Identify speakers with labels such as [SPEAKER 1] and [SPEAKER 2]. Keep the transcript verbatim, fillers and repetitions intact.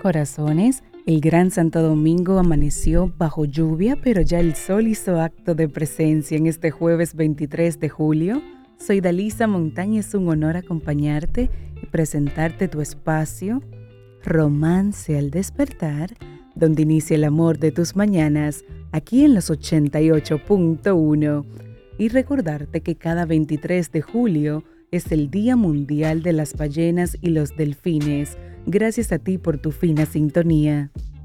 [SPEAKER 1] corazones. El Gran Santo Domingo amaneció bajo lluvia, pero ya el sol hizo acto de presencia en este jueves veintitrés de julio. Soy Dalisa Montaña, es un honor acompañarte y presentarte tu espacio Romance al Despertar, donde inicia el amor de tus mañanas, aquí en los ochenta y ocho punto uno. Y recordarte que cada veintitrés de julio es el Día Mundial de las Ballenas y los Delfines. Gracias a ti por tu fina sintonía.